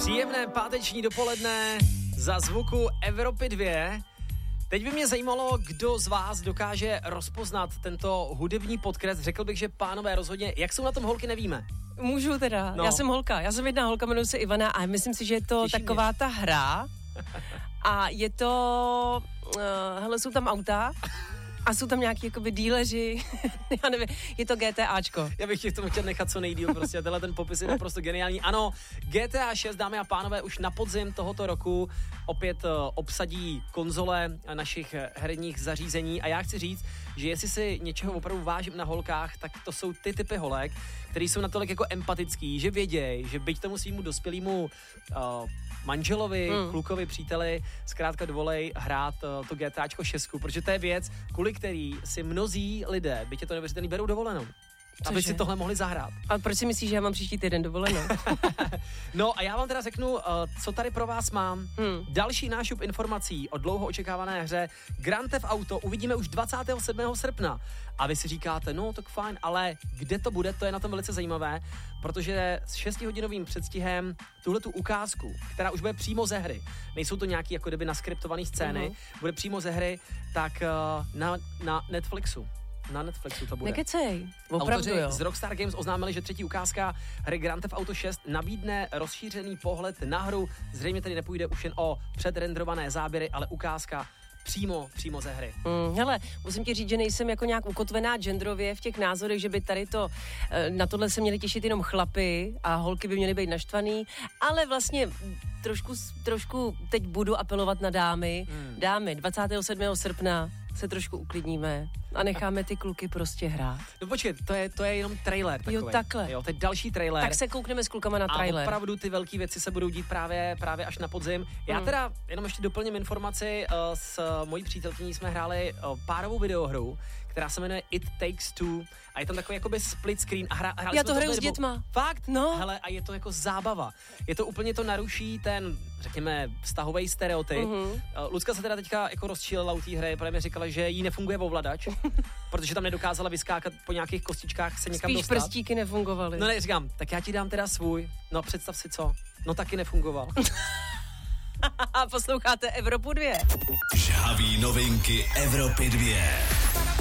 Příjemné páteční dopoledne za zvuku Evropy 2. Teď by mě zajímalo, kdo z vás dokáže rozpoznat tento hudební podkres. Řekl bych, že pánové rozhodně, jak jsou na tom holky, nevíme. Můžu teda, No. Já jsem holka, jedna holka, jmenuji se Ivana a myslím si, že je to Těší taková mě. ta hra a je to, hele, jsou tam auta a jsou tam nějaký jakoby díleři, já nevím, je to GTAčko. Já bych těch tomu chtěl nechat co nejdýl, prostě tenhle ten popis je naprosto geniální. Ano, GTA 6, dámy a pánové, už na podzim tohoto roku opět obsadí konzole našich herních zařízení a já chci říct, že jestli si něčeho opravdu vážím na holkách, tak to jsou ty typy holek, který jsou natolik jako empatický, že vědějí, že byť tomu svýmu dospělému manželovi, klukovi, příteli zkrátka dovolej hrát to GTAčko 6, protože to je věc, kvůli který si mnozí lidé, byť je to neuvěřitelný, berou dovolenou. Aby si tohle mohli zahrát. A proč si myslíš, že já mám příští týden dovolenou? No a já vám teda řeknu, co tady pro vás mám. Další nášup informací o dlouho očekávané hře Grand Theft Auto uvidíme už 27. srpna. A vy si říkáte, no tak fajn, ale kde to bude, to je na tom velice zajímavé, protože s 6hodinovým předstihem tuhletu ukázku, která už bude přímo ze hry, nejsou to nějaký jako kdyby naskriptované scény, bude přímo ze hry, tak na Netflixu. Na Netflixu to bude. Nekecej, opravdu Autoři jo. z Rockstar Games oznámili, že třetí ukázka hry Grand Theft Auto 6 nabídne rozšířený pohled na hru. Zřejmě tedy nepůjde už jen o předrenderované záběry, ale ukázka přímo ze hry. Hele, musím ti říct, že nejsem jako nějak ukotvená genderově v těch názorech, že by tady to, na tohle se měli těšit jenom chlapy a holky by měly být naštvaný, ale vlastně trošku teď budu apelovat na dámy. Dámy, 27. srpna se trošku uklidníme a necháme ty kluky prostě hrát. No počkej, to je jenom trailer takovej. Jo, takhle. Jo, to je další trailer. Tak se koukneme s klukama na A trailer. opravdu ty velké věci se budou dít právě až na podzim. Já teda jenom ještě doplním informaci, s mojí přítelkyní jsme hráli párovou videohru, která se jmenuje It Takes Two a je tam takový jakoby split screen a hráli Já jsme to hraju s dvou. dětma. Fakt? No. Hele, a je to jako zábava. Je to úplně to naruší ten, řekněme, vztahový stereotyp. Lucka se teda teďka jako rozčílela u té hry, protože mi říkala, že jí nefunguje ovladač, protože tam nedokázala vyskákat po nějakých kostičkách se někam Spíš dostat. prstíky nefungovaly. No ne, říkám, tak já ti dám teda svůj. No představ si co. No taky nefungoval. A posloucháte Evropu 2. Žhaví novinky Evropy 2.